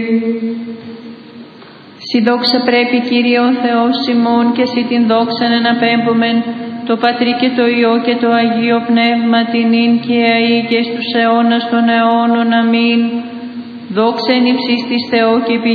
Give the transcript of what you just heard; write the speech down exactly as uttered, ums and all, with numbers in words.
Συ δόξα πρέπει, Κύριε ο Θεός ημών, και συ την δόξαν εναπέμπομεν, το Πατρί και το Υιό και το Αγίο Πνεύμα, την ίν και αεί και στους αιώνας των αιώνων. Αμήν. Δόξα εν υψίστοις Θεό και